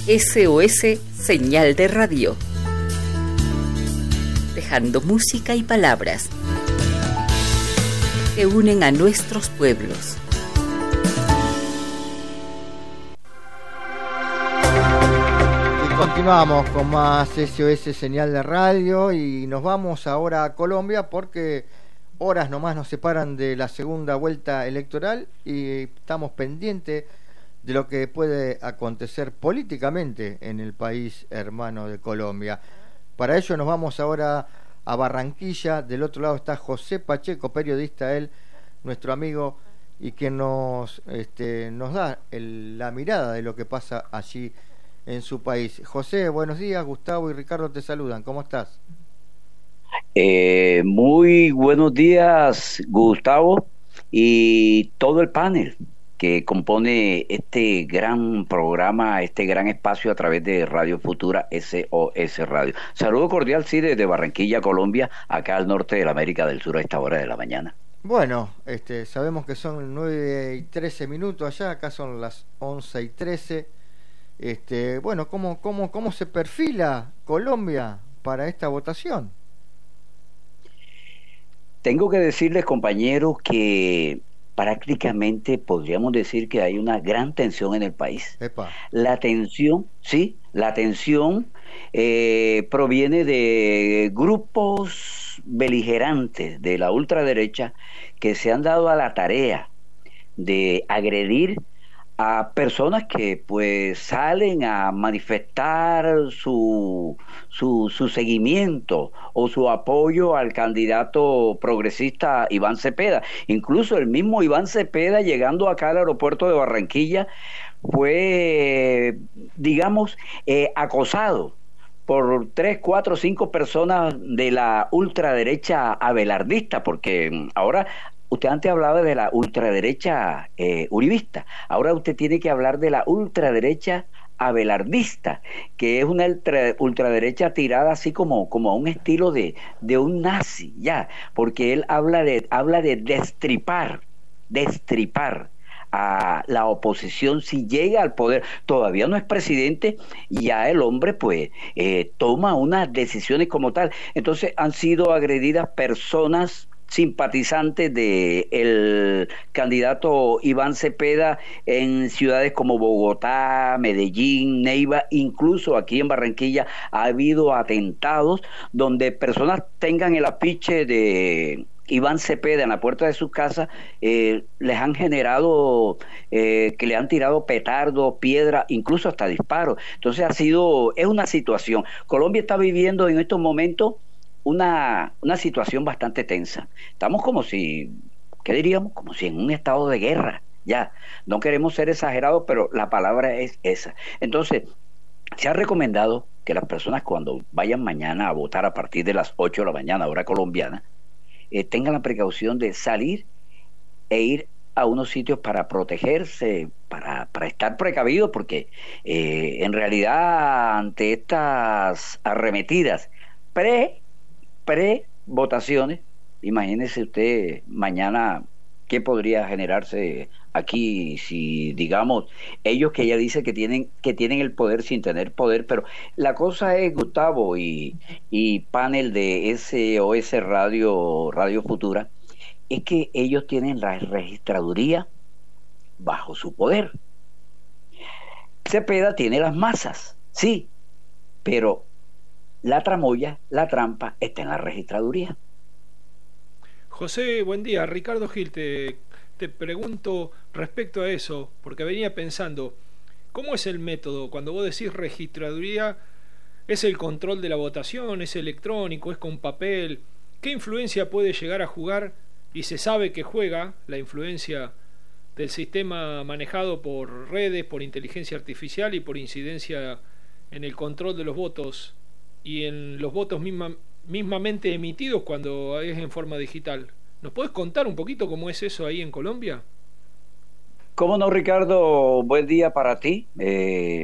SOS Señal de Radio. Dejando música y palabras que unen a nuestros pueblos. Y continuamos con más SOS Señal de Radio y nos vamos ahora a Colombia porque horas nomás nos separan de la segunda vuelta electoral y estamos pendientes de lo que puede acontecer políticamente en el país hermano de Colombia. Para ello nos vamos ahora a Barranquilla. Del otro lado está José Pacheco, periodista, él, nuestro amigo, y que nos da la mirada de lo que pasa allí en su país. José, buenos días. Gustavo y Ricardo te saludan. ¿Cómo estás? Muy buenos días, Gustavo, y todo el panel que compone este gran programa, este gran espacio a través de Radio Futura SOS Radio. Saludo cordial, sí, desde Barranquilla, Colombia, acá al norte de la América del Sur a esta hora de la mañana. Bueno, sabemos que son 9:13 allá, acá son las 11:13. Bueno, ¿cómo se perfila Colombia para esta votación? Tengo que decirles, compañeros, que prácticamente podríamos decir que hay una gran tensión en el país. Epa. La tensión proviene de grupos beligerantes de la ultraderecha que se han dado a la tarea de agredir a personas que pues salen a manifestar su seguimiento o su apoyo al candidato progresista Iván Cepeda. Incluso el mismo Iván Cepeda, llegando acá al aeropuerto de Barranquilla, fue, digamos, acosado por 3, 4, 5 personas de la ultraderecha abelardista, porque ahora usted antes hablaba de la ultraderecha uribista, ahora usted tiene que hablar de la ultraderecha abelardista, que es una ultraderecha tirada así como a un estilo de un nazi, ya, porque él habla de destripar a la oposición si llega al poder. Todavía no es presidente, ya el hombre pues toma unas decisiones como tal. Entonces han sido agredidas personas simpatizantes de el candidato Iván Cepeda en ciudades como Bogotá, Medellín, Neiva, incluso aquí en Barranquilla ha habido atentados donde personas tengan el afiche de Iván Cepeda en la puerta de su casa, les han generado que le han tirado petardos, piedras, incluso hasta disparos. Entonces es una situación. Colombia está viviendo en estos momentos una situación bastante tensa. Estamos como si, ¿qué diríamos? Como si en un estado de guerra, ya. No queremos ser exagerados, pero la palabra es esa. Entonces, se ha recomendado que las personas cuando vayan mañana a votar a partir de las 8 de la mañana, hora colombiana, tengan la precaución de salir e ir a unos sitios para protegerse, para estar precavidos, porque en realidad ante estas arremetidas pre-votaciones, imagínese usted mañana qué podría generarse aquí si, digamos, ellos que ella dice que tienen el poder sin tener poder. Pero la cosa es, Gustavo y panel de SOS Radio Futura, es que ellos tienen la registraduría bajo su poder. Cepeda tiene las masas, sí, pero la tramoya, la trampa, está en la registraduría. José, buen día. Ricardo Gil, te pregunto respecto a eso, porque venía pensando, ¿cómo es el método? Cuando vos decís registraduría, ¿es el control de la votación? ¿Es electrónico? ¿Es con papel? ¿Qué influencia puede llegar a jugar? Y se sabe que juega la influencia del sistema manejado por redes, por inteligencia artificial y por incidencia en el control de los votos y en los votos mismamente emitidos cuando es en forma digital. ¿Nos podés contar un poquito cómo es eso ahí en Colombia? ¿Cómo no, Ricardo? Buen día para ti.